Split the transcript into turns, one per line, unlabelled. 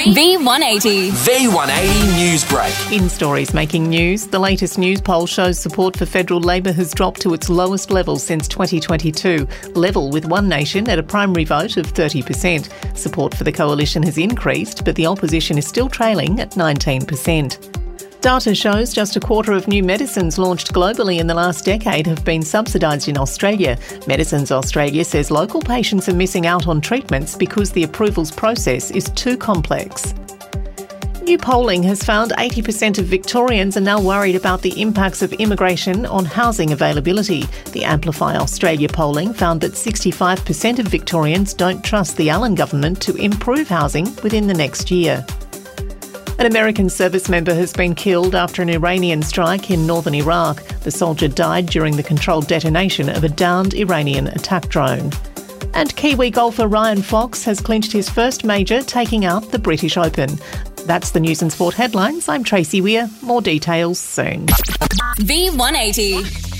V180.
V180 News Break.
In stories making news, the latest news poll shows support for federal Labor has dropped to its lowest level since 2022, level with One Nation at a primary vote of 30%. Support for the coalition has increased, but the opposition is still trailing at 19%. Data shows just a quarter of new medicines launched globally in the last decade have been subsidised in Australia. Medicines Australia says local patients are missing out on treatments because the approvals process is too complex. New polling has found 80% of Victorians are now worried about the impacts of immigration on housing availability. The Amplify Australia polling found that 65% of Victorians don't trust the Allen government to improve housing within the next year. An American service member has been killed after an Iranian strike in northern Iraq. The soldier died during the controlled detonation of a downed Iranian attack drone. And Kiwi golfer Ryan Fox has clinched his first major, taking out the British Open. That's the news and sport headlines. I'm Tracy Weir. More details soon.
V180.